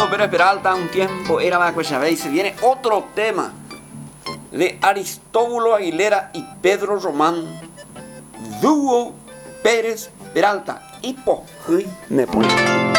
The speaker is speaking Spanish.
Fernando Pérez Peralta, un tiempo era Macuechabé, y se viene otro tema de Aristóbulo Aguilera y Pedro Román, dúo Pérez Peralta, Hipo, me pone.